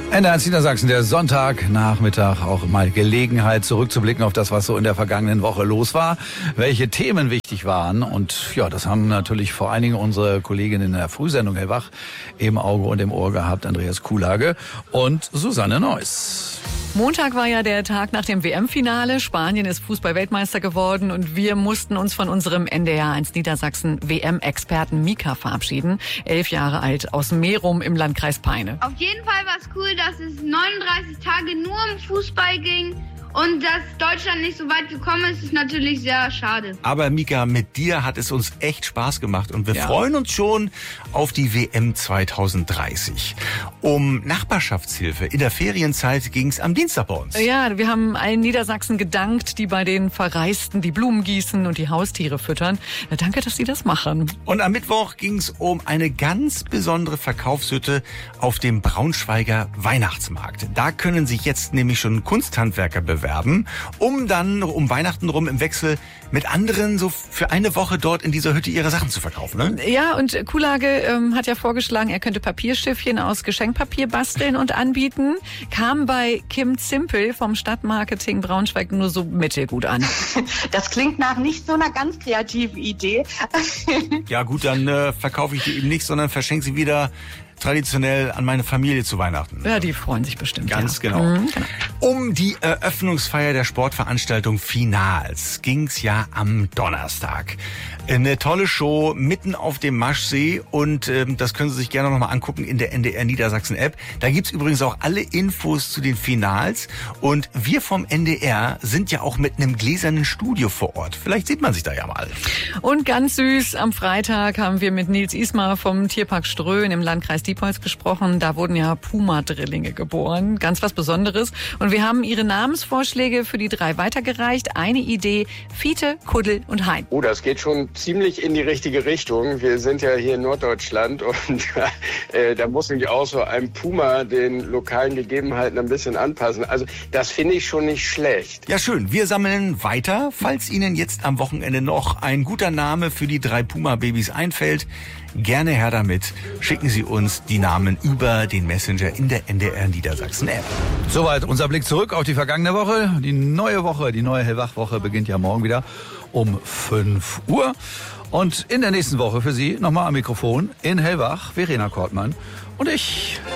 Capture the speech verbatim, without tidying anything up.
N D R eins Niedersachsen, der Sonntagnachmittag, auch mal Gelegenheit zurückzublicken auf das, was so in der vergangenen Woche los war, welche Themen wichtig waren. Und ja, das haben natürlich vor allen Dingen unsere Kolleginnen in der Frühsendung Hellwach im Auge und im Ohr gehabt, Andreas Kuhlage und Susanne Neuss. Montag war ja der Tag nach dem W M-Finale. Spanien ist Fußball-Weltmeister geworden und wir mussten uns von unserem N D R eins Niedersachsen W M-Experten Mika verabschieden. Elf Jahre alt, aus Merum im Landkreis Peine. Auf jeden Fall war es cool, dass es neununddreißig Tage nur um Fußball ging. Und dass Deutschland nicht so weit gekommen ist, ist natürlich sehr schade. Aber Mika, mit dir hat es uns echt Spaß gemacht und wir Ja. freuen uns schon auf die W M zwanzig dreißig. Um Nachbarschaftshilfe in der Ferienzeit ging es am Dienstag bei uns. Ja, wir haben allen Niedersachsen gedankt, die bei den Verreisten die Blumen gießen und die Haustiere füttern. Na, danke, dass Sie das machen. Und am Mittwoch ging es um eine ganz besondere Verkaufshütte auf dem Braunschweiger Weihnachtsmarkt. Da können sich jetzt nämlich schon Kunsthandwerker bewerben, um dann um Weihnachten rum im Wechsel mit anderen so für eine Woche dort in dieser Hütte ihre Sachen zu verkaufen. Ne? Ja, und Kuhlage ähm, hat ja vorgeschlagen, er könnte Papierschiffchen aus Geschenkpapier basteln und anbieten. Kam bei Kim Zimpel vom Stadtmarketing Braunschweig nur so mittelgut an. Das klingt nach nicht so einer ganz kreativen Idee. Ja gut, dann äh, verkaufe ich die eben nicht, sondern verschenke sie wieder traditionell an meine Familie zu Weihnachten. Ja, die freuen sich bestimmt. Ganz ja. genau. Mhm, genau. Um die Eröffnungsfeier der Sportveranstaltung Finals ging's ja am Donnerstag. Eine tolle Show mitten auf dem Maschsee und ähm, das können Sie sich gerne noch mal angucken in der N D R Niedersachsen App. Da gibt's übrigens auch alle Infos zu den Finals und wir vom N D R sind ja auch mit einem gläsernen Studio vor Ort. Vielleicht sieht man sich da ja mal. Und ganz süß, am Freitag haben wir mit Nils Ismar vom Tierpark Ströhen im Landkreis Diepholz gesprochen. Da wurden ja Puma-Drillinge geboren. Ganz was Besonderes. Und wir haben ihre Namensvorschläge für die drei weitergereicht. Eine Idee, Fiete, Kuddel und Hein. Oh, das geht schon ziemlich in die richtige Richtung. Wir sind ja hier in Norddeutschland und äh, da muss sich auch so ein Puma den lokalen Gegebenheiten ein bisschen anpassen. Also das finde ich schon nicht schlecht. Ja, schön. Wir sammeln weiter. Falls Ihnen jetzt am Wochenende noch ein guter Name für die drei Puma-Babys einfällt, gerne her damit. Schicken Sie uns die Namen über den Messenger in der N D R Niedersachsen App. Soweit unser Blick zurück auf die vergangene Woche. Die neue Woche, die neue Hellwach-Woche beginnt ja morgen wieder um fünf Uhr. Und in der nächsten Woche für Sie nochmal am Mikrofon in Hellwach Verena Kortmann und ich.